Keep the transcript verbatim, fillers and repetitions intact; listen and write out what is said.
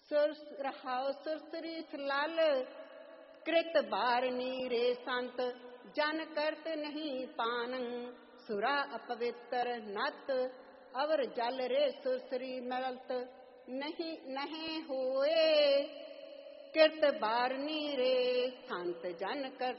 ਸੁਰ ਰਹਾਉ ਸੁਰਸਰੀ ਸਲਾਲ कृत बारनी रे संत जन करत नहीं पान सुरा अपवित्र नत अवर जल रे सुरसरी मलत नहीं नहीं होए कृत बारनी रे संत जन करत